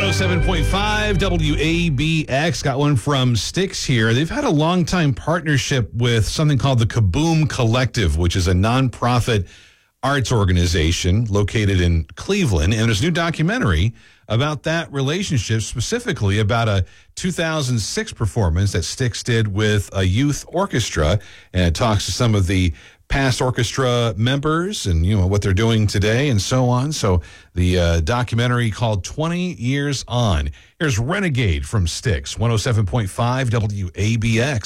107.5 WABX. Got one from Styx here. They've had a long-time partnership with something called the Kaboom Collective, which is a nonprofit arts organization located in Cleveland. And there's a new documentary about that relationship, specifically about a 2006 performance that Styx did with a youth orchestra. And it talks to some of the past orchestra members and, what they're doing today and so on. So the documentary called 20 Years On. Here's Renegade from Styx, 107.5 WABX.